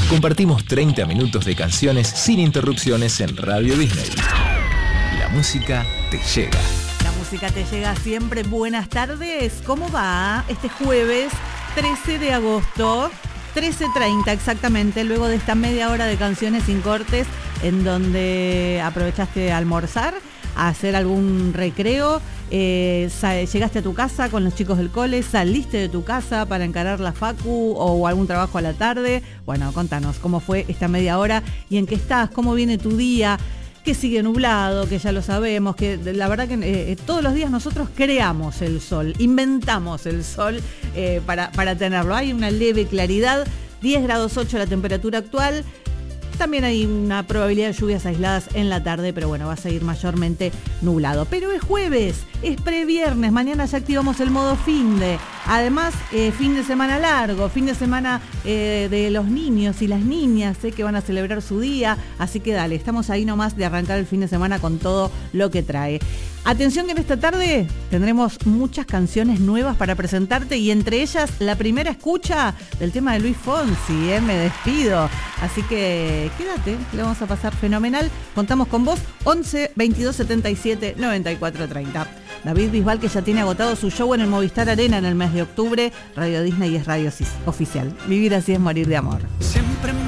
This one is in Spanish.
Compartimos 30 minutos de canciones sin interrupciones en Radio Disney. La música te llega. La música te llega siempre. Buenas tardes. ¿Cómo va? Este jueves 13 de agosto, 13:30 exactamente, luego de esta media hora de canciones sin cortes, en donde aprovechaste a almorzar, a hacer algún recreo, llegaste a tu casa con los chicos del cole, saliste de tu casa para encarar la facu o algún trabajo a la tarde. Bueno, contanos cómo fue esta media hora y en qué estás, cómo viene tu día, que sigue nublado, que ya lo sabemos, que la verdad que todos los días nosotros creamos el sol, inventamos el sol para tenerlo. Hay una leve claridad, 10 grados 8 la temperatura actual. También hay una probabilidad de lluvias aisladas en la tarde, pero bueno, va a seguir mayormente nublado. Pero es jueves, es previernes, mañana ya activamos el modo finde. Además, fin de semana largo, fin de semana de los niños y las niñas que van a celebrar su día. Así que dale, estamos ahí nomás de arrancar el fin de semana con todo lo que trae. Atención que en esta tarde tendremos muchas canciones nuevas para presentarte y entre ellas la primera escucha del tema de Luis Fonsi, Me despido. Así que quédate, le vamos a pasar fenomenal. Contamos con vos, 11 22 77 94 30. David Bisbal, que ya tiene agotado su show en el Movistar Arena en el mes de octubre. Radio Disney es radio oficial. Vivir así es morir de amor. Siempre